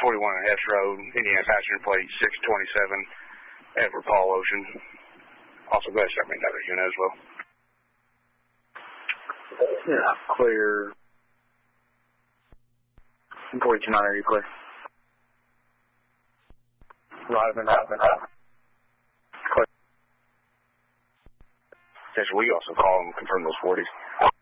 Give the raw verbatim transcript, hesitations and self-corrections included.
forty-one Hess Road, Indiana passenger plate six twenty-seven, Edward Paul Ocean. Also, go ahead and start making that unit as well. Yeah, clear. forty-two nine, are you clear? Rodman, Rodman, Rodman. Clear. Yes, we also call them, confirm those forties.